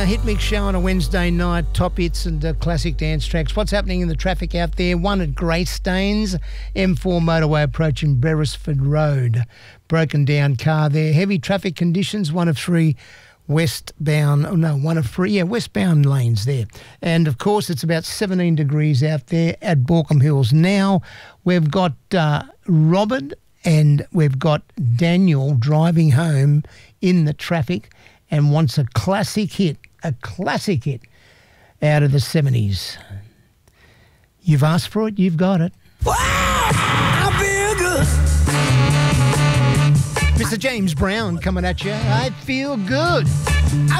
A hit mix show on a Wednesday night, top hits and classic dance tracks. What's happening in the traffic out there? One at Greystanes, M4 motorway approaching Beresford Road. Broken down car there. Heavy traffic conditions, one of three westbound lanes there. And of course, it's about 17 degrees out there at Borkham Hills. Now, we've got Robert and we've got Daniel driving home in the traffic and wants a classic hit out of the 70s. You've asked for it, you've got it. Wow, I feel good. Mr. James Brown coming at you. I feel good. I